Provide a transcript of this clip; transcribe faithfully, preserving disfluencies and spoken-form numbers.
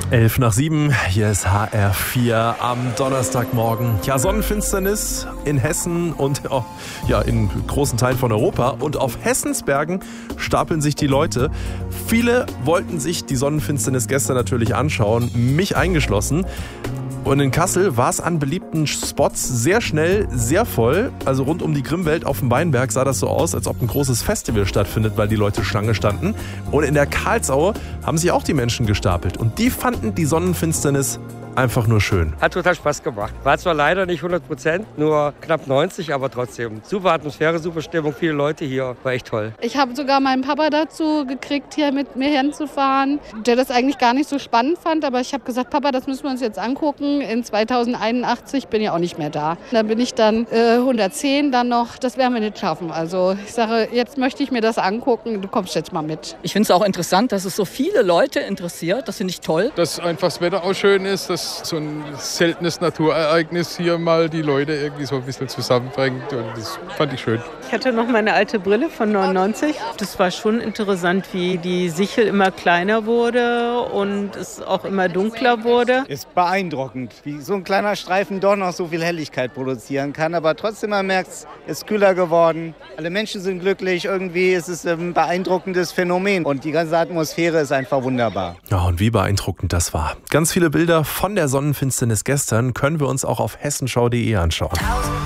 Elf nach sieben, hier ist H R vier am Donnerstagmorgen. Ja, Sonnenfinsternis in Hessen und oh, ja, in großen Teilen von Europa. Und auf Hessensbergen stapeln sich die Leute. Viele wollten sich die Sonnenfinsternis gestern natürlich anschauen, mich eingeschlossen. Und in Kassel war es an beliebten Spots sehr schnell sehr voll. Also rund um die Grimmwelt auf dem Weinberg sah das so aus, als ob ein großes Festival stattfindet, weil die Leute Schlange standen. Und in der Karlsaue haben sich auch die Menschen gestapelt. Und die fanden die Sonnenfinsternis einfach nur schön. Hat total Spaß gemacht. War zwar leider nicht hundert Prozent, nur knapp neunzig, aber trotzdem. Super Atmosphäre, super Stimmung, viele Leute hier. War echt toll. Ich habe sogar meinen Papa dazu gekriegt, hier mit mir hinzufahren, der das eigentlich gar nicht so spannend fand. Aber ich habe gesagt, Papa, das müssen wir uns jetzt angucken. In zweitausendeinundachtzig bin ich auch nicht mehr da. Dann bin ich dann äh, hundertzehn dann noch. Das werden wir nicht schaffen. Also ich sage, jetzt möchte ich mir das angucken. Du kommst jetzt mal mit. Ich finde es auch interessant, dass es so viele Leute interessiert. Das finde ich toll. Dass einfach das Wetter auch schön ist, dass so ein seltenes Naturereignis hier mal die Leute irgendwie so ein bisschen zusammenbringt. Und das fand ich schön. Ich hatte noch meine alte Brille von neunundneunzig. Das war schon interessant, wie die Sichel immer kleiner wurde und es auch immer dunkler wurde. Ist beeindruckend, wie so ein kleiner Streifen doch noch so viel Helligkeit produzieren kann. Aber trotzdem, man merkt, es ist kühler geworden. Alle Menschen sind glücklich. Irgendwie ist es ein beeindruckendes Phänomen. Und die ganze Atmosphäre ist einfach wunderbar. Ja, und wie beeindruckend das war. Ganz viele Bilder von der Sonnenfinsternis gestern können wir uns auch auf hessenschau punkt de anschauen.